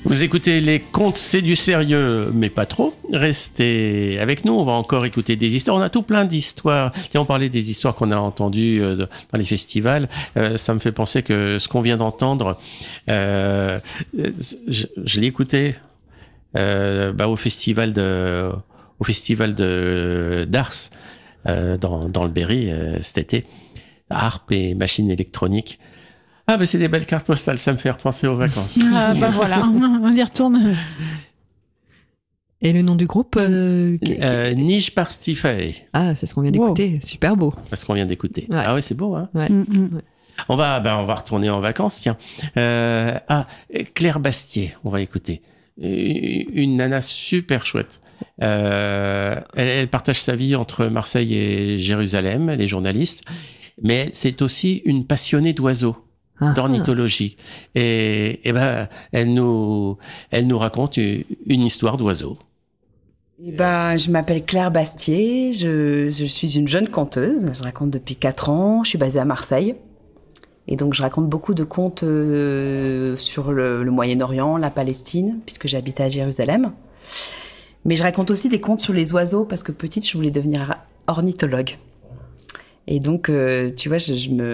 Vous écoutez les contes, c'est du sérieux, mais pas trop. Restez avec nous, on va encore écouter des histoires. On a tout plein d'histoires. Tiens, on parlait des histoires qu'on a entendues dans les festivals. Ça me fait penser que ce qu'on vient d'entendre, je l'ai écouté au festival d'Ars dans le Berry cet été. Harpe et machines électroniques. Ah, c'est des belles cartes postales, ça me fait repenser aux vacances. Voilà, on y retourne. Et le nom du groupe Niche Parstify. Ah, c'est ce qu'on vient d'écouter, super beau. C'est ce qu'on vient d'écouter. Ouais. Ah ouais, c'est beau, hein. Ouais. Mm-hmm. On va retourner en vacances, tiens. Claire Bastier, on va écouter. Une nana super chouette. Elle partage sa vie entre Marseille et Jérusalem, elle est journaliste, mais c'est aussi une passionnée d'oiseaux. D'ornithologie. Et elle nous raconte une histoire d'oiseau. Je m'appelle Claire Bastier, je suis une jeune conteuse, je raconte depuis 4 ans, je suis basée à Marseille. Et donc je raconte beaucoup de contes sur le Moyen-Orient, la Palestine, puisque j'habite à Jérusalem. Mais je raconte aussi des contes sur les oiseaux, parce que petite, je voulais devenir ornithologue. Et donc, tu vois, je me